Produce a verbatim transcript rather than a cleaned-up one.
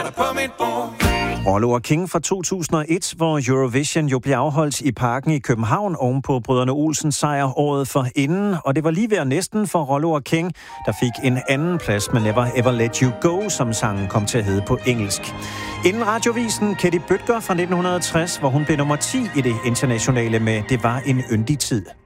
er der på mit bord. Rollo og King fra to tusind og et, hvor Eurovision jo blev afholdt i Parken i København ovenpå Brødrene Olsens sejr året for inden. Og det var lige ved næsten for Rollo og King, der fik en anden plads med Never Ever Let You Go, som sangen kom til at hedde på engelsk. Inden radiovisen Katie Bødker fra nitten tres, hvor hun blev nummer ti i det internationale med Det var en yndig tid.